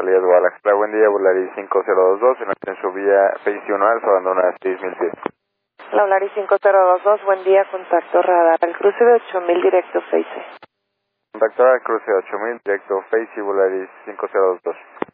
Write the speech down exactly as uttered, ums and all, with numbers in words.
salida de Guadalajara. Buen día, Volaris cinco cero dos dos, en su vía Face uno Alfa, abandona seis mil pies. La Volaris cinco cero dos dos, buen día, contacto radar, al cruce de ocho mil directo Face. Contacto al cruce de ocho mil, directo Face y Volaris cinco cero dos dos.